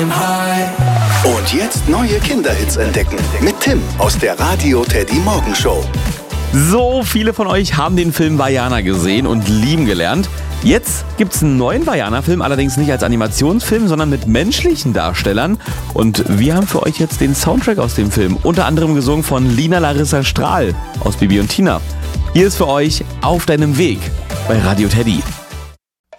High. Und jetzt neue Kinderhits entdecken mit Tim aus der Radio Teddy Morgenshow. So viele von euch haben den Film Vaiana gesehen und lieben gelernt. Jetzt gibt's einen neuen Vaiana-Film, allerdings nicht als Animationsfilm, sondern mit menschlichen Darstellern. Und wir haben für euch jetzt den Soundtrack aus dem Film, unter anderem gesungen von Lina Larissa Strahl aus Bibi und Tina. Hier ist für euch Auf deinem Weg bei Radio Teddy.